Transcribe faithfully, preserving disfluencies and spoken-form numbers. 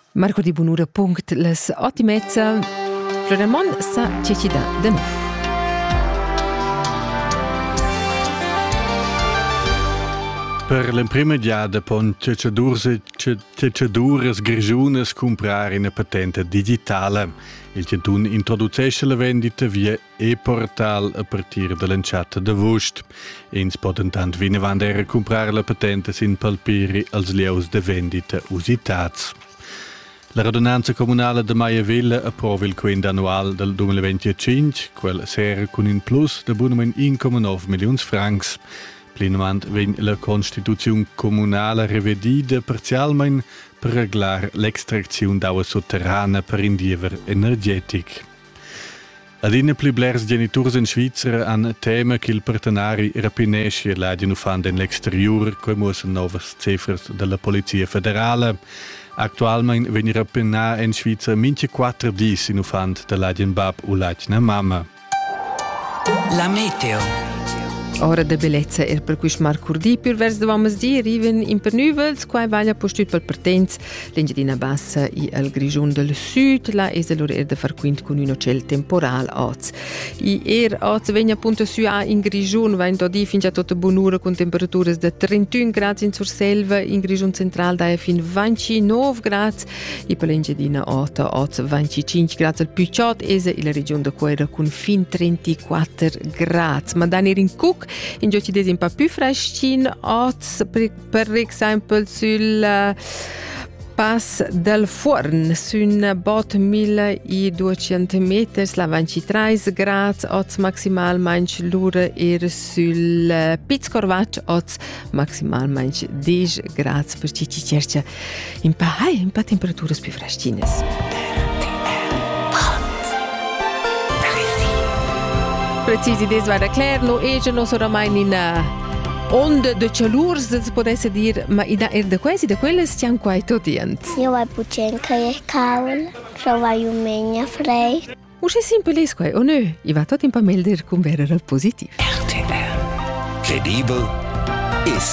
Marco di Bunura punct las ottimezza Floremon sa cecida de nuovo. Per l'emprima diada pon cecedures cecedures grigiunas comprar in patente digitale. Il centun introducesce la vendita via e-portal a partir dell'enciata d'agosto. Ins poden tant vine vandere comprar la patente sin palpiri als lieus de vendita usitats. La radunanza comunale de Maiavilla approva il quint annual del duemilaventicinque, quel sera con un plus de bunamen uno virgola nove milioni francs. Plenament vegn la Constituzione comunale revedida parzialmein per reglar l'extrazione d'acqua sotterranea per indiever energetic. Ad ina pli blers geniturs in Svizzera han tema che il partenari rapinesce l'adien ufan den l'exterior, coi muossen novas cifras della Polizia Federale. Actualmein vegn rapina in Svizzera mince quattro dis in ufan dell'adien bab u l'adien mamma. La meteo. Ora de bellezza er per quist marcurdi pur vers davamos di arriven in pernuvels quai vaglia postut pel pertens l'engedina bassa i al grigion del sud la es allora er de far quint con un ocel temporal oz i er oz vegna punta su a in grigion vain do di fin già tota bonura con temperaturas de trentuno gradi in surselva in grigion central da fin ventinove gradi i per l'engedina ota oz venticinque gradi al piuciot esa in la region de Coira con fin trentaquattro gradi ma dan er in Cook in giochi desi un po' più frescin oz per, per esempio sul uh, pass del Forn su un bot milleduecento metri la ventitré gradi oz maximal manch l'ora er sul uh, Piz Corvac oz maximal manch dieci gradi per ci ci cerca un po' hai un po' temperaturas più frescines. Precisi des va da clar, no ege no sora mai in uh, onda de calur, se potesse dir, ma ida er de quasi de quelles stiam quai todient. Io vai pucen che è caul, so vai un megna frei. Usce simple es quai, o no? I va tot in pa melder cum verer al positiv. R T L. Credibel ist